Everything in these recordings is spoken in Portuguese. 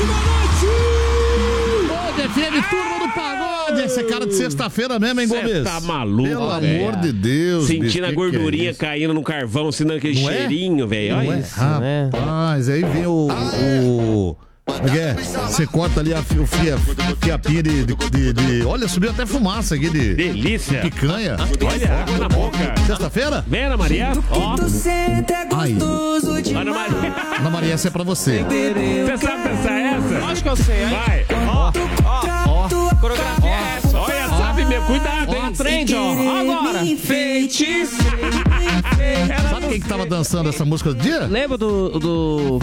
FM, turma do pagode. Esse é cara de sexta-feira mesmo, hein, Gomes? Você tá maluco, pelo amor de Deus. Sentindo a gordurinha caindo no carvão, sentindo aquele cheirinho, velho. Olha isso. Rapaz, aí vem você corta ali a fiapinha de... Olha, subiu até fumaça aqui de... Delícia. Picanha. Olha, água na boca. Sexta-feira? Vem, Ana Maria. Ó. Ai. Ana Maria. Ana Maria, essa é pra você. Você sabe dançar essa? Acho que eu sei, hein? Vai. Ó. Coreografia é essa. Olha, sabe, meu, cuidado, hein? Aprende, ó. Agora. Feitiço. Sabe quem que tava dançando essa música do dia? Lembra o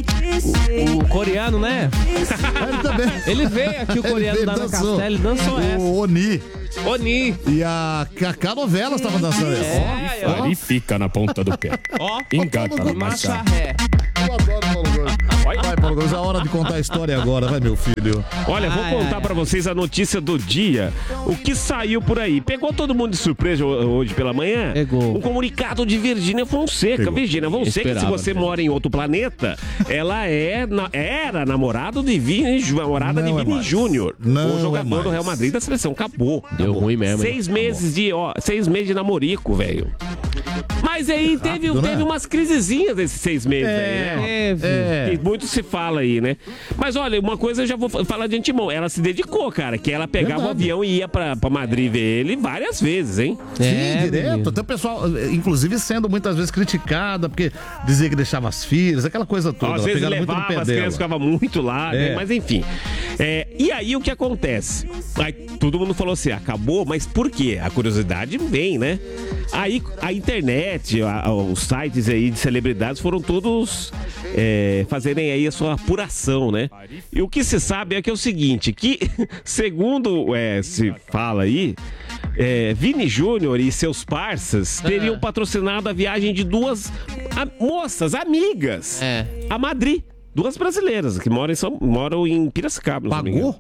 coreano, né? Ele também. Ele veio aqui, o coreano da Ana Castela, ele dançou essa. O Oni. E a Cacá Novelas tava dançando essa. Ele fica na ponta do pé. Ó. Engata na Marcha marcha. ré. Eu adoro Paulo Gomes. Vai, Paulo Gomes, é a hora de contar a história agora, vai, meu filho. Olha, vou contar pra vocês a notícia do dia, o que saiu por aí. Pegou todo mundo de surpresa hoje pela manhã? Pegou. Um comunicado de Virgínia Fonseca. Pegou. Virgínia Fonseca, se você mora em outro planeta, ela era namorada de Vini Júnior, o jogador do Real Madrid da seleção. Acabou. Deu ruim mesmo. 6 meses de namorico, velho. Mas aí teve umas crisezinhas desses 6 meses aí, né? Que muito se fala aí, né? Mas olha, uma coisa eu já vou falar de antemão. Ela se dedicou, cara, que ela pegava o avião e ia pra Madrid ver ele várias vezes, hein? Sim, direto. Até o pessoal, inclusive, sendo muitas vezes criticada, porque dizia que deixava as filhas, aquela coisa toda. Às vezes levava, as crianças ficavam muito lá, né? Mas enfim. E aí o que acontece? Aí, todo mundo falou assim, acabou, mas por quê? A curiosidade vem, né? Aí a internet, os sites aí de celebridades foram todos fazerem aí a sua apuração, né? E o que se sabe é que é o seguinte, que segundo se fala aí, Vini Júnior e seus parças teriam patrocinado a viagem de duas moças, amigas, a Madrid. 2 brasileiras que moram em Piracicaba. Pagou?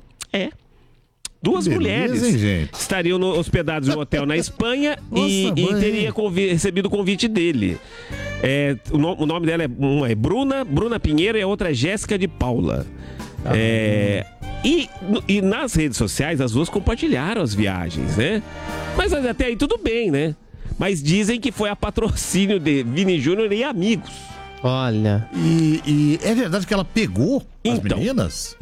Duas beleza, mulheres, hein, gente? estariam hospedadas em um hotel na Espanha. e teria recebido o convite dele. O nome dela é Bruna Pinheiro, e a outra é Jéssica de Paula. E nas redes sociais as duas compartilharam as viagens, né? Mas até aí tudo bem, né? Mas dizem que foi a patrocínio de Vini Júnior e amigos. Olha. E é verdade que ela pegou as meninas?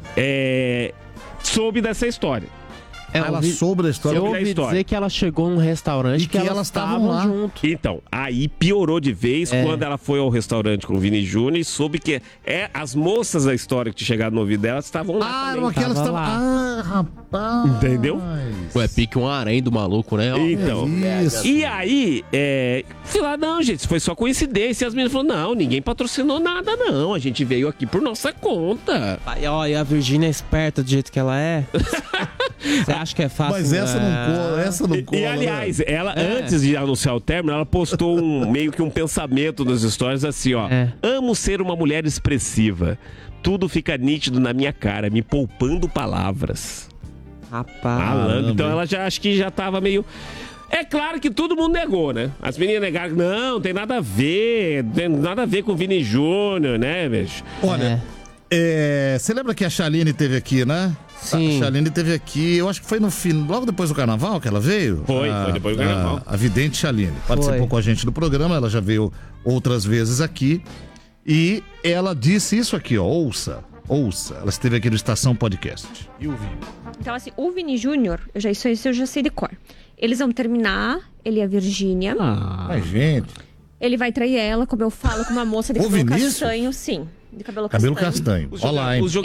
Soube dessa história. Ela soube da história. Eu ouvi dizer que ela chegou num restaurante e que elas estavam lá junto. Então, aí piorou de vez quando ela foi ao restaurante com o Vini Júnior e soube que as moças da história que tinha chegado no ouvido dela estavam lá também. Aquelas estavam... rapaz. Entendeu? Ué, pique um harém do maluco, né? Então, e aí, sei lá, não, gente, isso foi só coincidência. E as meninas falaram, não, ninguém patrocinou nada, não. A gente veio aqui por nossa conta. E a Virgínia é esperta do jeito que ela é. Você acha que é fácil? Mas essa não cola. E aliás, ela, antes de anunciar o término, ela postou meio que um pensamento nas histórias assim, ó. Amo ser uma mulher expressiva. Tudo fica nítido na minha cara, me poupando palavras. Rapaz. Então ela acho que já tava meio... É claro que todo mundo negou, né? As meninas negaram, não tem nada a ver com o Vini Júnior, né, bicho? Olha, você lembra que a Chaline teve aqui, né? Sim. A Chaline teve aqui, eu acho que foi no fim, logo depois do carnaval que ela veio. Foi depois do carnaval. A vidente Chaline participou com a gente do programa, ela já veio outras vezes aqui. E ela disse isso aqui, ó, ouça. Ela esteve aqui no Estação Podcast. E o Vini? Então, assim, o Vini Júnior, isso eu já sei de cor. Eles vão terminar, ele e a Virgínia. Mas, gente... Ele vai trair ela, como eu falo, com uma moça de cabelo castanho, sim. De cabelo castanho. Olha lá, hein?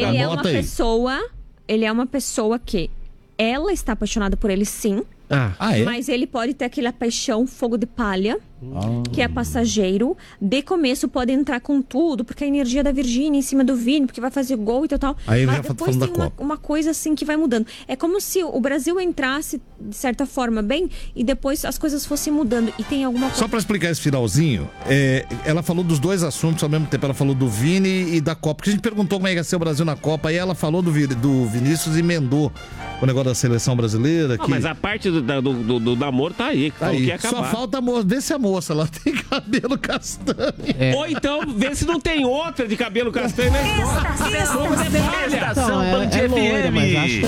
Ele é uma pessoa que ela está apaixonada por ele, sim. Mas ele pode ter aquela paixão, fogo de palha, que é passageiro. De começo pode entrar com tudo, porque a energia da Virgínia em cima do Vini, porque vai fazer gol e tal. Aí mas depois tem uma coisa assim que vai mudando. É como se o Brasil entrasse, de certa forma, bem, e depois as coisas fossem mudando. E tem alguma coisa... Só pra explicar esse finalzinho, ela falou dos dois assuntos ao mesmo tempo. Ela falou do Vini e da Copa. Porque a gente perguntou como é que ia ser o Brasil na Copa, aí ela falou do Vinícius e emendou o negócio da seleção brasileira. Mas a parte do namoro tá aí. Só falta ver esse amor moça, ela tem cabelo castanho. Ou então, vê se não tem outra de cabelo castanho na escola. Fogo de palha. Estação Band FM.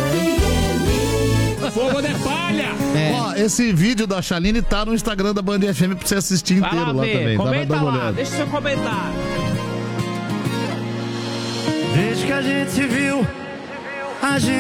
Fogo de palha. Ó, esse vídeo da Chaline tá no Instagram da Band FM pra você assistir inteiro lá também. Comenta lá, deixa seu comentário. Desde que a gente se viu, a gente